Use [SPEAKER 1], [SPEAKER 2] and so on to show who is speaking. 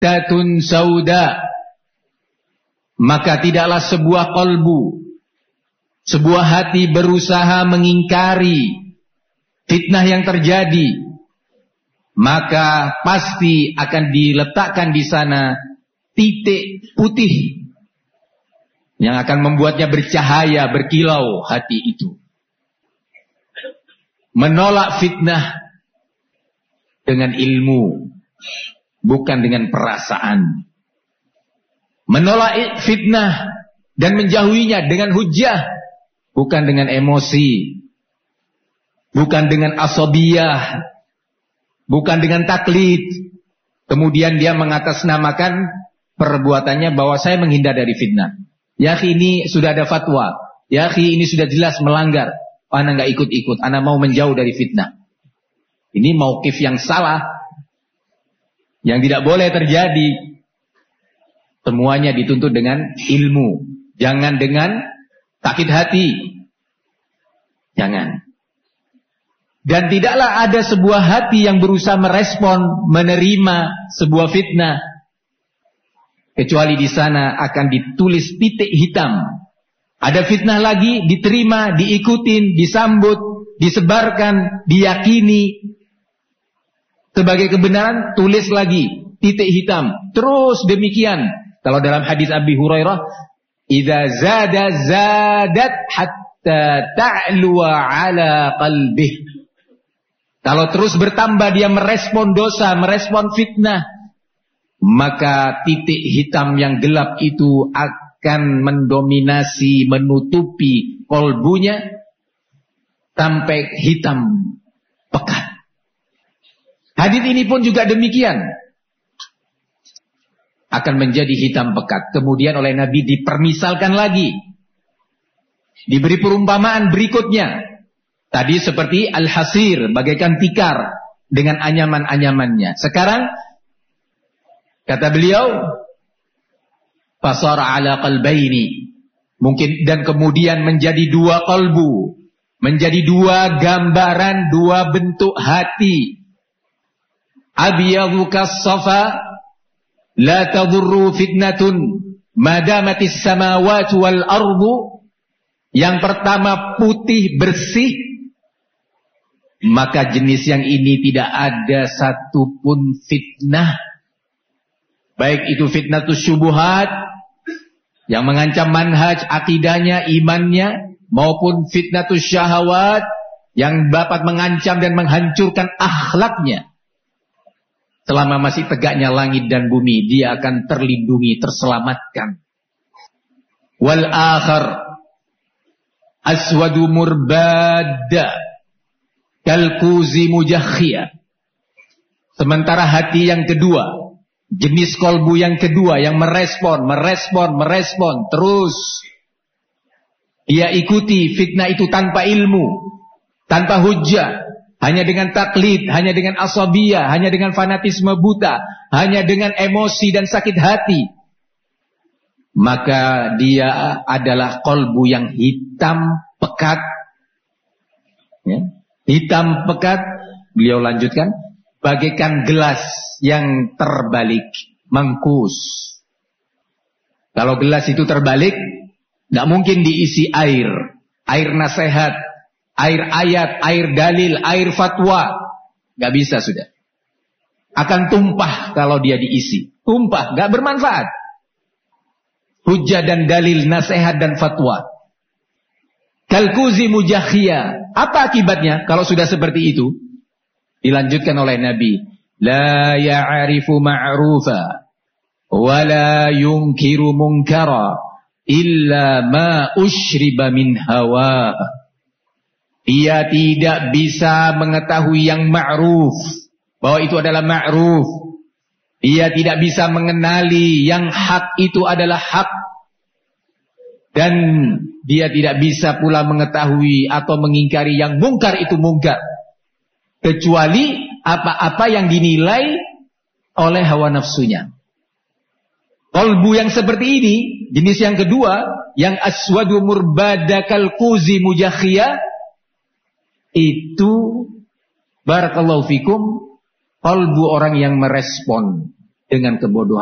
[SPEAKER 1] habtatun sauda, maka tidaklah sebuah qalbu, sebuah hati berusaha mengingkari fitnah yang terjadi, maka pasti akan diletakkan di sana titik putih yang akan membuatnya bercahaya, berkilau hati itu. Menolak fitnah dengan ilmu, bukan dengan perasaan. Menolak fitnah dan menjauhinya dengan hujjah, bukan dengan emosi, bukan dengan asabiyah, bukan dengan taklid. Kemudian dia mengatasnamakan perbuatannya bahwa saya menghindar dari fitnah. Ya akhi, ini sudah ada fatwa. Ya akhi, ini sudah jelas melanggar. Ana enggak ikut-ikut, ana mau menjauh dari fitnah. Ini mauqif yang salah, yang tidak boleh terjadi. Semuanya dituntut dengan ilmu, jangan dengan sakit hati. Jangan. Dan tidaklah ada sebuah hati yang berusaha merespon, menerima sebuah fitnah, kecuali di sana akan ditulis titik hitam. Ada fitnah lagi, diterima, diikutin, disambut, disebarkan, diyakini sebagai kebenaran, tulis lagi titik hitam. Terus demikian. Kalau dalam hadis Abi Hurairah, idza zada zadat hatta ta'luwa ala qalbih. Kalau terus bertambah dia merespon dosa, merespon fitnah, maka titik hitam yang gelap itu akan mendominasi, menutupi kolbunya sampai hitam pekat. Hadis ini pun juga demikian, akan menjadi hitam pekat. Kemudian oleh Nabi dipermisalkan lagi, diberi perumpamaan berikutnya. Tadi seperti al-hasir, bagaikan tikar dengan anyaman-anyamannya. Sekarang kata beliau, fasara ala qalbaini, mungkin, dan kemudian menjadi dua qalbu, menjadi dua gambaran, dua bentuk hati. Abyadhu kas-safa, la tadurru fitnatun madamatis samawati wal ardu. Yang pertama putih bersih, maka jenis yang ini tidak ada satupun fitnah. Baik itu fitnatus syubuhat yang mengancam manhaj, akidahnya, imannya, maupun fitnatus syahawat yang dapat mengancam dan menghancurkan akhlaknya. Selama masih tegaknya langit dan bumi, dia akan terlindungi, terselamatkan. Wal akhar aswadu murbada kalkuzi mujakhiyah. Sementara hati yang kedua, jenis kolbu yang kedua yang merespon terus, dia ikuti fitnah itu tanpa ilmu, tanpa hujjah, hanya dengan taklid, hanya dengan asabiyah, hanya dengan fanatisme buta, hanya dengan emosi dan sakit hati. Maka dia adalah kolbu yang hitam pekat, ya. Hitam pekat, beliau lanjutkan, bagaikan gelas yang terbalik, mengkus. Kalau gelas itu terbalik, tidak mungkin diisi air nasihat, air ayat, air dalil, air fatwa, nggak bisa sudah. Akan tumpah kalau dia diisi, tumpah, nggak bermanfaat. Hujjah dan dalil, nasihat dan fatwa. Kalkuzi mujakhiyah. Apa akibatnya kalau sudah seperti itu? Dilanjutkan oleh Nabi, la ya'rifu ma'rufa wa la yunkiru munkara illa ma ushriba min hawa. Dia tidak bisa mengetahui yang ma'ruf, bahwa itu adalah ma'ruf. Dia tidak bisa mengenali yang hak itu adalah hak. Dan dia tidak bisa pula mengetahui atau mengingkari yang mungkar itu mungkar, kecuali apa-apa yang dinilai oleh hawa nafsunya. Qalbu yang seperti ini, jenis yang kedua, yang aswadu murbadakal kuzi mujakhiyah, itu barakallahu fikum, qalbu orang yang merespon dengan kebodohan.